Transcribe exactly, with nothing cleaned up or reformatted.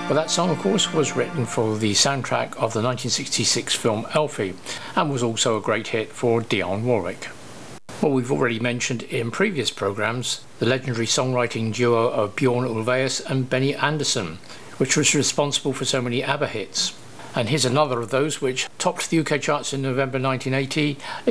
Well, that song, of course, was written for the soundtrack of the nineteen sixty-six film Elfie and was also a great hit for Dionne Warwick. Well, we've already mentioned in previous programmes the legendary songwriting duo of Bjorn Ulvaeus and Benny Andersson, which was responsible for so many ABBA hits. And here's another of those which topped the U K charts in November nineteen eighty.